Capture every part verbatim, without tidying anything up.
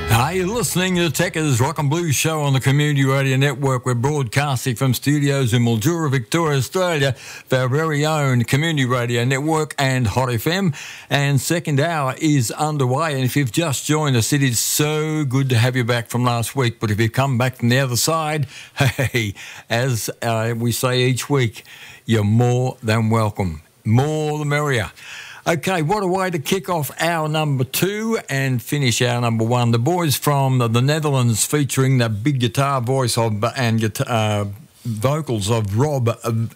Are you listening to Techers Rock and Blues Show on the Community Radio Network? We're broadcasting from studios in Mildura, Victoria, Australia, for our very own Community Radio Network and Hot F M. And second hour is underway. And if you've just joined us, it is so good to have you back from last week. But if you've come back from the other side, hey, as uh, we say each week, you're more than welcome. More the merrier. Okay, what a way to kick off our number two and finish our number one. The boys from the Netherlands, featuring the big guitar voice of and guitar, uh, vocals of Rob,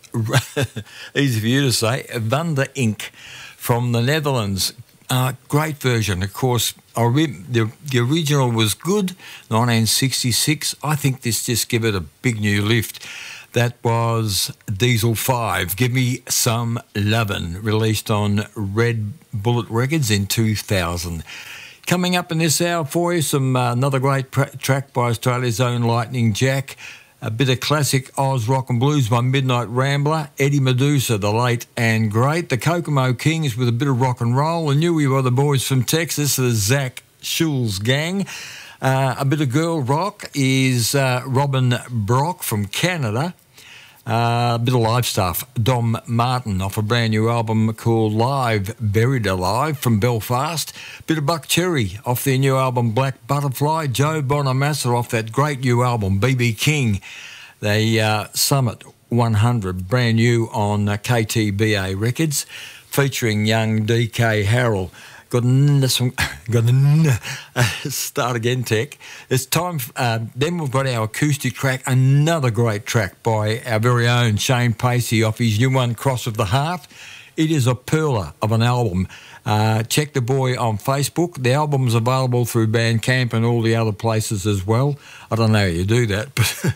uh, easy for you to say, Van der Ink from the Netherlands. Uh, great version, of course. The, the original was good, nineteen sixty-six. I think this just give it a big new lift. That was Diesel five, Give Me Some Lovin', released on Red Bullet Records in two thousand. Coming up in this hour for you, some uh, another great pra- track by Australia's own Lightning Jack, a bit of classic Oz rock and blues by Midnight Rambler, Eddie Medusa, the late and great, the Kokomo Kings with a bit of rock and roll, and knew we were the boys from Texas, the Zach Schulz Gang. Uh, a bit of girl rock is uh, Robin Brock from Canada. Uh, a bit of live stuff. Dom Martin off a brand new album called Live, Buried Alive from Belfast. Bit of Buck Cherry off their new album Black Butterfly. Joe Bonamassa off that great new album B B King. The uh, Summit one hundred, brand new on uh, K T B A Records, featuring young D K Harrell. Got some, got a uh, start again, Tech. It's time. Uh, then we've got our acoustic track, another great track by our very own Shane Pacey off his new one, Cross of the Heart. It is a pearler of an album. Uh, check the boy on Facebook. The album's available through Bandcamp and all the other places as well. I don't know how you do that,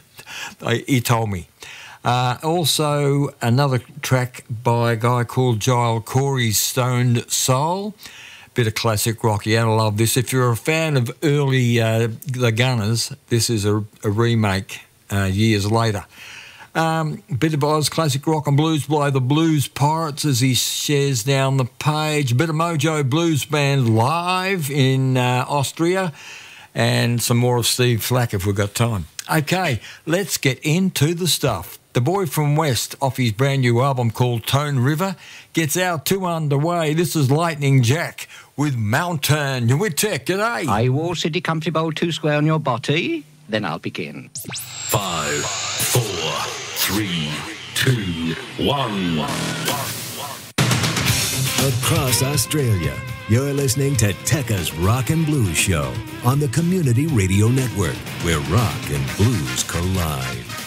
but he told me. Uh, also, another track by a guy called Giles Corey's Stoned Soul. Bit of classic rock. You're going to love this. If you're a fan of early uh, The Gunners, this is a, a remake uh, years later. Um, bit of Oz classic rock and blues by the Blues Pirates as he shares down the page. Bit of Mojo Blues Band live in uh, Austria. And some more of Steve Flack if we've got time. Okay, let's get into the stuff. The boy from West, off his brand new album called Tone River, gets our two underway. This is Lightning Jack with Mountain. You're with Tech, g'day. I will City Country Bowl two square on your body. Then I'll begin. Five, four, three, two, one. Across Australia, you're listening to Tekka's Rock and Blues Show on the Community Radio Network, where rock and blues collide.